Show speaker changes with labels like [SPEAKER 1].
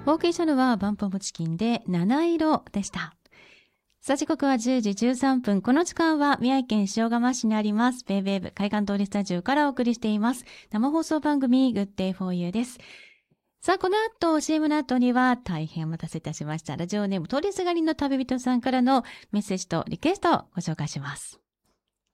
[SPEAKER 1] お送りしたのはバンポムチキンで七色でした。さあ時刻は10時13分。この時間は宮城県塩釜市にありますベイベーブ海岸通りスタジオからお送りしています生放送番組 Good Day for You です。さあこの後 CM の後には大変お待たせいたしましたラジオネーム通りすがりの旅人さんからのメッセージとリクエストをご紹介します。